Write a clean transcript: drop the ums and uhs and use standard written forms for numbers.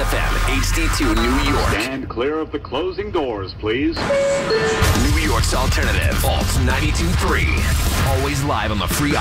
FM, HD2 New York. Stand clear of the closing doors, please. New York's alternative, Alt 92.3. Always live on the free